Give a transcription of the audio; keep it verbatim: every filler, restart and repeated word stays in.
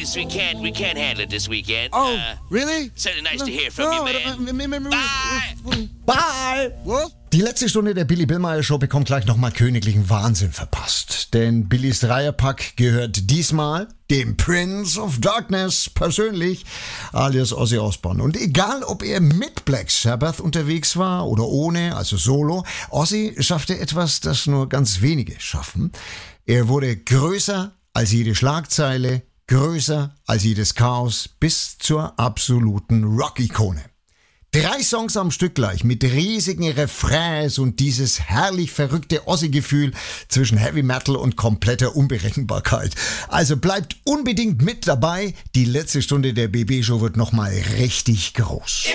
just we can't we can't handle it this weekend. Oh, uh, really? Certainly nice No, to hear from no, you, man. uh, Bye. Bye! What? Die letzte Stunde der Billy Billmeyer Show bekommt gleich nochmal königlichen Wahnsinn verpasst. Denn Billys Dreierpack gehört diesmal dem Prince of Darkness persönlich, alias Ozzy Osbourne. Und egal, ob er mit Black Sabbath unterwegs war oder ohne, also solo, Ozzy schaffte etwas, das nur ganz wenige schaffen. Er wurde größer als jede Schlagzeile, größer als jedes Chaos, bis zur absoluten Rock-Ikone. Drei Songs am Stück gleich mit riesigen Refrains und dieses herrlich verrückte Ozzy-Gefühl zwischen Heavy Metal und kompletter Unberechenbarkeit. Also bleibt unbedingt mit dabei. Die letzte Stunde der B B-Show wird nochmal richtig groß.